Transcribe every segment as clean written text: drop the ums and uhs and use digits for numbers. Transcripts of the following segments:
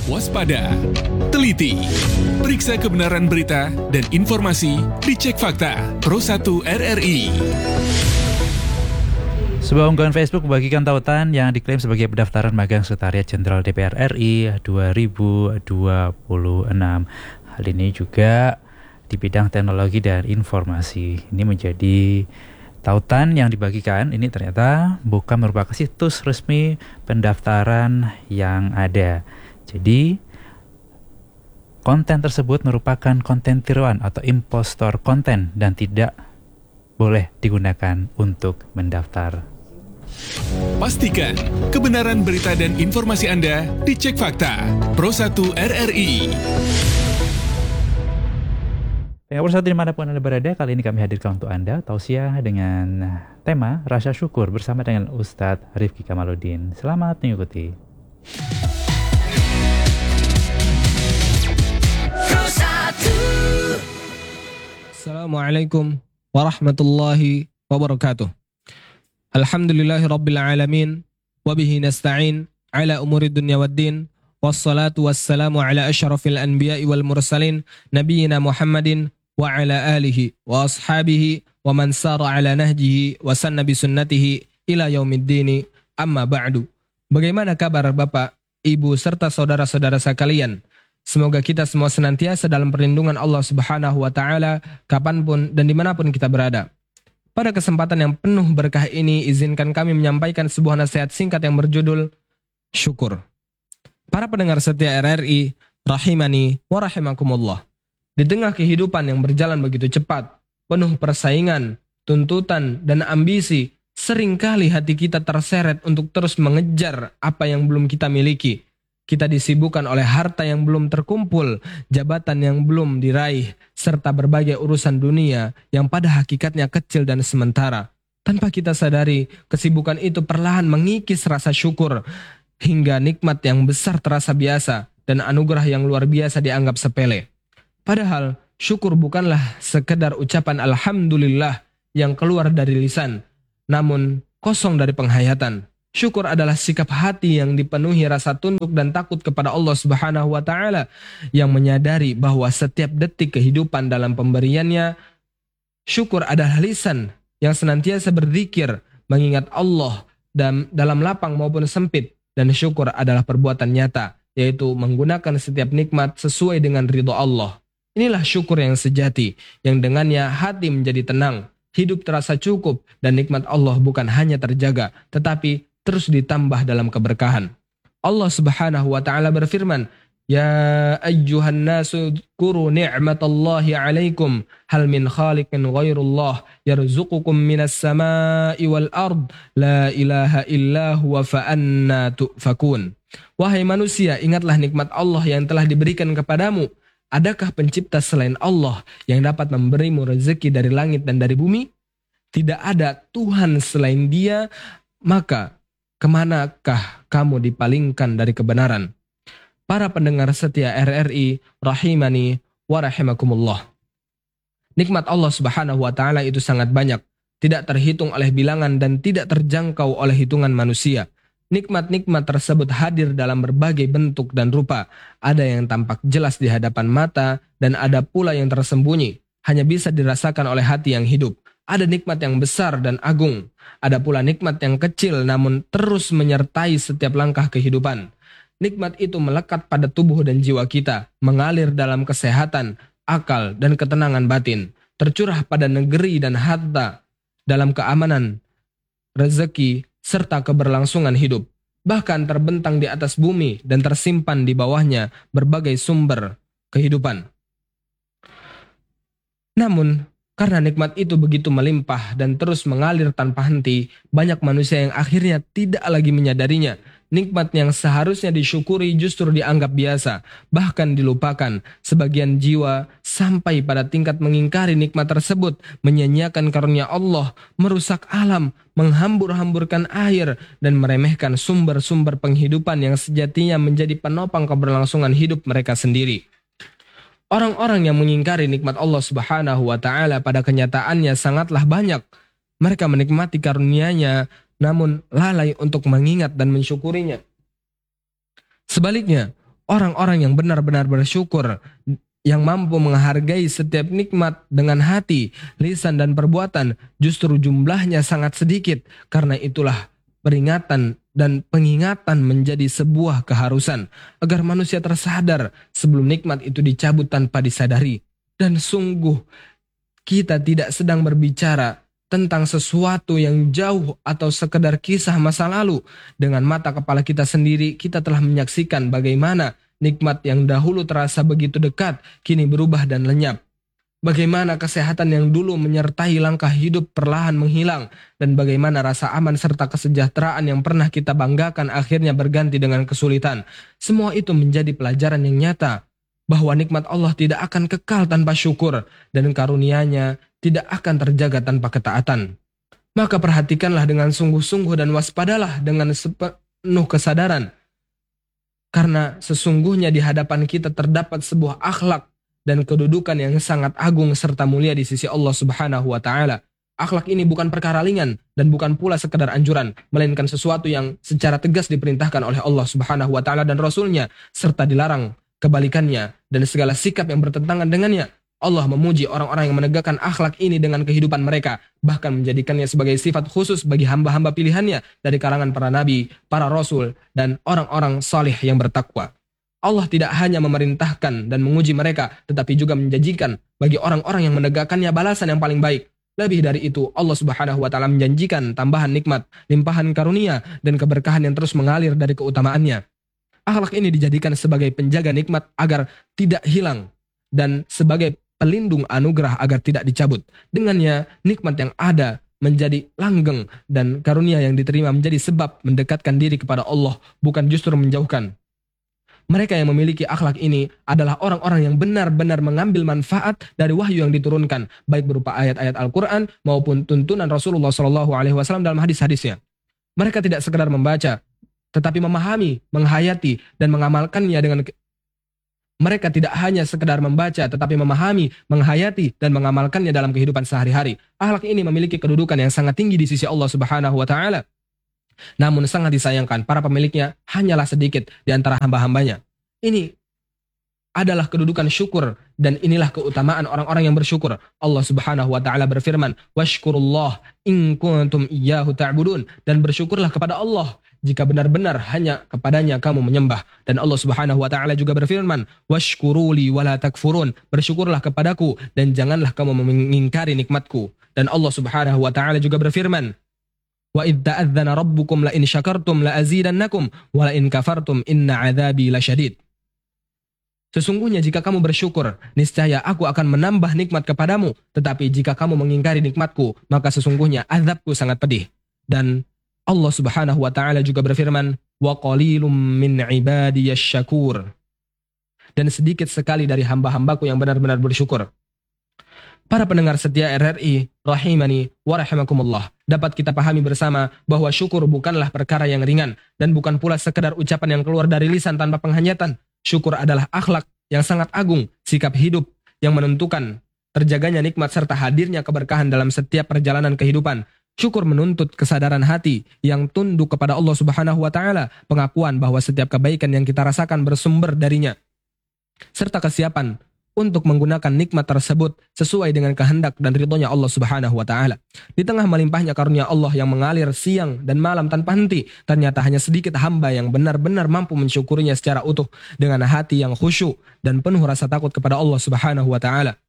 waspada, teliti, periksa kebenaran berita dan informasi, dicek fakta. Pro 1 RRI. Sebuah unggahan Facebook membagikan tautan yang diklaim sebagai pendaftaran magang Sekretariat Jenderal DPR RI 2026. Hal ini juga di bidang teknologi dan informasi. Ini menjadi tautan yang dibagikan. Ini ternyata bukan merupakan situs resmi pendaftaran yang ada. Jadi konten tersebut merupakan konten tiruan atau impostor konten dan tidak boleh digunakan untuk mendaftar. Pastikan kebenaran berita dan informasi Anda dicek fakta. Pro 1 RRI. Pendengar Pro 1 dimanapun Anda berada, kali ini kami hadirkan untuk Anda tausiah dengan tema Rasa Syukur bersama dengan Ustadz Rifki Kamaluddin. Selamat mengikuti. Assalamualaikum warahmatullahi wabarakatuh. Alhamdulillahi rabbil alamin, wabihi nasta'in ala umuri dunya waddin, wassalatu wassalamu ala asyrafil anbiya'i wal mursalin, nabiyina Muhammadin wa ala alihi wa ashabihi wa man sara ala nahjihi wa sanna bisunnatihi ila yaumiddini, amma ba'du. Bagaimana kabar Bapak, Ibu, serta saudara-saudara sekalian? Semoga kita semua senantiasa dalam perlindungan Allah Subhanahu wa Ta'ala kapanpun dan dimanapun kita berada. Pada kesempatan yang penuh berkah ini, izinkan kami menyampaikan sebuah nasihat singkat yang berjudul Syukur. Para pendengar setia RRI, rahimani wa rahimakumullah. Di tengah kehidupan yang berjalan begitu cepat, penuh persaingan, tuntutan, dan ambisi, seringkali hati kita terseret untuk terus mengejar apa yang belum kita miliki. Kita disibukkan oleh harta yang belum terkumpul, jabatan yang belum diraih, serta berbagai urusan dunia yang pada hakikatnya kecil dan sementara. Tanpa kita sadari, kesibukan itu perlahan mengikis rasa syukur, hingga nikmat yang besar terasa biasa, dan anugerah yang luar biasa dianggap sepele. Padahal, syukur bukanlah sekedar ucapan Alhamdulillah yang keluar dari lisan, namun kosong dari penghayatan. Syukur adalah sikap hati yang dipenuhi rasa tunduk dan takut kepada Allah Subhanahu wa Ta'ala, yang menyadari bahwa setiap detik kehidupan dalam pemberiannya. Syukur adalah lisan yang senantiasa berzikir, mengingat Allah dalam lapang maupun sempit, dan syukur adalah perbuatan nyata, yaitu menggunakan setiap nikmat sesuai dengan ridho Allah. Inilah syukur yang sejati, yang dengannya hati menjadi tenang, hidup terasa cukup, dan nikmat Allah bukan hanya terjaga, tetapi terus ditambah dalam keberkahan. Allah Subhanahu wa Ta'ala berfirman, Ya ayyuhan nasu dzkuru ni'matallahi 'alaikum hal min khaliqin ghairullah yarzuqukum minas sama'i wal ard la ilaha illa huwa fa anna tu'fakun. Wahai manusia, ingatlah nikmat Allah yang telah diberikan kepadamu. Adakah pencipta selain Allah yang dapat memberimu rezeki dari langit dan dari bumi? Tidak ada Tuhan selain Dia, maka kemanakah kamu dipalingkan dari kebenaran? Para pendengar setia RRI, rahimani wa rahimakumullah. Nikmat Allah Subhanahu wa Ta'ala itu sangat banyak, tidak terhitung oleh bilangan dan tidak terjangkau oleh hitungan manusia. Nikmat-nikmat tersebut hadir dalam berbagai bentuk dan rupa. Ada yang tampak jelas di hadapan mata dan ada pula yang tersembunyi, hanya bisa dirasakan oleh hati yang hidup. Ada nikmat yang besar dan agung. Ada pula nikmat yang kecil namun terus menyertai setiap langkah kehidupan. Nikmat itu melekat pada tubuh dan jiwa kita, mengalir dalam kesehatan, akal, dan ketenangan batin, tercurah pada negeri dan harta, dalam keamanan, rezeki, serta keberlangsungan hidup. Bahkan terbentang di atas bumi dan tersimpan di bawahnya berbagai sumber kehidupan. Namun, karena nikmat itu begitu melimpah dan terus mengalir tanpa henti, banyak manusia yang akhirnya tidak lagi menyadarinya. Nikmat yang seharusnya disyukuri justru dianggap biasa, bahkan dilupakan. Sebagian jiwa sampai pada tingkat mengingkari nikmat tersebut, menyia-nyiakan karunia Allah, merusak alam, menghambur-hamburkan air, dan meremehkan sumber-sumber penghidupan yang sejatinya menjadi penopang keberlangsungan hidup mereka sendiri. Orang-orang yang mengingkari nikmat Allah Subhanahu wa Ta'ala pada kenyataannya sangatlah banyak. Mereka menikmati karunia-Nya, namun lalai untuk mengingat dan mensyukurinya. Sebaliknya, orang-orang yang benar-benar bersyukur, yang mampu menghargai setiap nikmat dengan hati, lisan, dan perbuatan, justru jumlahnya sangat sedikit. Karena itulah peringatan dan pengingatan menjadi sebuah keharusan agar manusia tersadar sebelum nikmat itu dicabut tanpa disadari. Dan sungguh kita tidak sedang berbicara tentang sesuatu yang jauh atau sekedar kisah masa lalu. Dengan mata kepala kita sendiri, kita telah menyaksikan bagaimana nikmat yang dahulu terasa begitu dekat, kini berubah dan lenyap. Bagaimana kesehatan yang dulu menyertai langkah hidup perlahan menghilang, dan bagaimana rasa aman serta kesejahteraan yang pernah kita banggakan akhirnya berganti dengan kesulitan. Semua itu menjadi pelajaran yang nyata, bahwa nikmat Allah tidak akan kekal tanpa syukur, dan karunia-Nya tidak akan terjaga tanpa ketaatan. Maka perhatikanlah dengan sungguh-sungguh dan waspadalah dengan sepenuh kesadaran. Karena sesungguhnya di hadapan kita terdapat sebuah akhlak dan kedudukan yang sangat agung serta mulia di sisi Allah Subhanahu wa Ta'ala. Akhlak ini bukan perkara ringan dan bukan pula sekedar anjuran, melainkan sesuatu yang secara tegas diperintahkan oleh Allah Subhanahu wa Ta'ala dan Rasul-Nya, serta dilarang kebalikannya dan segala sikap yang bertentangan dengannya. Allah memuji orang-orang yang menegakkan akhlak ini dengan kehidupan mereka, bahkan menjadikannya sebagai sifat khusus bagi hamba-hamba pilihannya dari kalangan para nabi, para rasul, dan orang-orang salih yang bertakwa. Allah tidak hanya memerintahkan dan menguji mereka, tetapi juga menjanjikan bagi orang-orang yang menegakkannya balasan yang paling baik. Lebih dari itu, Allah Subhanahu wa Ta'ala menjanjikan tambahan nikmat, limpahan karunia, dan keberkahan yang terus mengalir dari keutamaannya. Akhlak ini dijadikan sebagai penjaga nikmat agar tidak hilang, dan sebagai pelindung anugerah agar tidak dicabut. Dengannya, nikmat yang ada menjadi langgeng, dan karunia yang diterima menjadi sebab mendekatkan diri kepada Allah, bukan justru menjauhkan. Mereka yang memiliki akhlak ini adalah orang-orang yang benar-benar mengambil manfaat dari wahyu yang diturunkan, baik berupa ayat-ayat Al-Quran maupun tuntunan Rasulullah SAW dalam hadis-hadisnya. Mereka tidak sekedar membaca, tetapi memahami, menghayati, dan mengamalkannya dengan. Mereka tidak hanya sekedar membaca, tetapi memahami, menghayati, dan mengamalkannya dalam kehidupan sehari-hari. Akhlak ini memiliki kedudukan yang sangat tinggi di sisi Allah Subhanahu wa Ta'ala. Namun sangat disayangkan, para pemiliknya hanyalah sedikit di antara hamba-hambanya. Ini adalah kedudukan syukur, dan inilah keutamaan orang-orang yang bersyukur. Allah Subhanahu wa Ta'ala berfirman, "Washkurullah in kuntum iyyahu ta'budun," dan bersyukurlah kepada Allah jika benar-benar hanya kepadanya kamu menyembah. Dan Allah Subhanahu wa Ta'ala juga berfirman, "Washkuruli wala takfurun," bersyukurlah kepadaku dan janganlah kamu mengingkari nikmatku. Dan Allah Subhanahu wa Ta'ala juga berfirman, "Wa idz ta'adzana rabbukum la in syakartum la azidannakum wa la in kafartum inna 'adzabi lasyadid." Sesungguhnya jika kamu bersyukur, niscaya aku akan menambah nikmat kepadamu. Tetapi jika kamu mengingkari nikmatku, maka sesungguhnya azabku sangat pedih. Dan Allah Subhanahu wa Ta'ala juga berfirman, "Wa qalilum min ibadiyasy syakur." Dan sedikit sekali dari hamba-hambaku yang benar-benar bersyukur. Para pendengar setia RRI, rahimani wa rahimakumullah, dapat kita pahami bersama bahwa syukur bukanlah perkara yang ringan dan bukan pula sekedar ucapan yang keluar dari lisan tanpa penghayatan. Syukur adalah akhlak yang sangat agung, sikap hidup yang menentukan terjaganya nikmat serta hadirnya keberkahan dalam setiap perjalanan kehidupan. Syukur menuntut kesadaran hati yang tunduk kepada Allah Subhanahu wa Ta'ala, pengakuan bahwa setiap kebaikan yang kita rasakan bersumber darinya, serta kesiapan untuk menggunakan nikmat tersebut sesuai dengan kehendak dan ridhonya Allah Subhanahu wa Ta'ala. Di tengah melimpahnya karunia Allah yang mengalir siang dan malam tanpa henti, ternyata hanya sedikit hamba yang benar-benar mampu mensyukurinya secara utuh dengan hati yang khusyuk dan penuh rasa takut kepada Allah Subhanahu wa Ta'ala.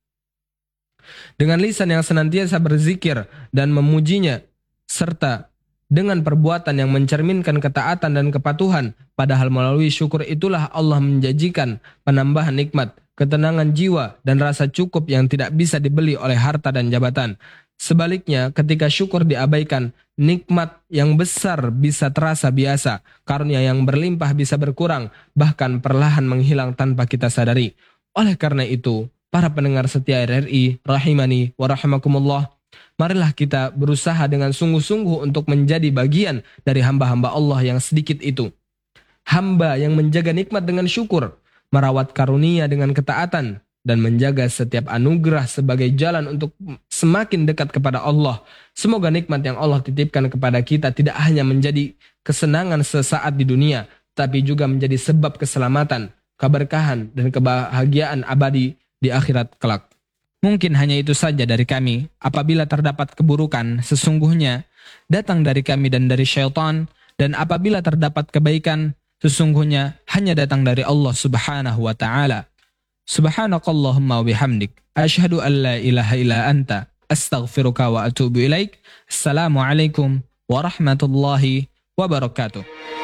Dengan lisan yang senantiasa berzikir dan memujinya, serta dengan perbuatan yang mencerminkan ketaatan dan kepatuhan, padahal melalui syukur itulah Allah menjanjikan penambahan nikmat, ketenangan jiwa, dan rasa cukup yang tidak bisa dibeli oleh harta dan jabatan. Sebaliknya, ketika syukur diabaikan, nikmat yang besar bisa terasa biasa, karunia yang berlimpah bisa berkurang, bahkan perlahan menghilang tanpa kita sadari. Oleh karena itu, para pendengar setia RRI, rahimani wa rahimakumullah, marilah kita berusaha dengan sungguh-sungguh untuk menjadi bagian dari hamba-hamba Allah yang sedikit itu. Hamba yang menjaga nikmat dengan syukur, merawat karunia dengan ketaatan, dan menjaga setiap anugerah sebagai jalan untuk semakin dekat kepada Allah. Semoga nikmat yang Allah titipkan kepada kita tidak hanya menjadi kesenangan sesaat di dunia, tapi juga menjadi sebab keselamatan, keberkahan dan kebahagiaan abadi di akhirat kelak. Mungkin hanya itu saja dari kami. Apabila terdapat keburukan, sesungguhnya datang dari kami dan dari syaitan. Dan apabila terdapat kebaikan, sesungguhnya hanya datang dari Allah subhanahu wa ta'ala. Subhanakallahumma wa bihamdik. Asyhadu an la ilaha illa anta. Astaghfiruka wa atubu ilaik. Assalamualaikum warahmatullahi wabarakatuh.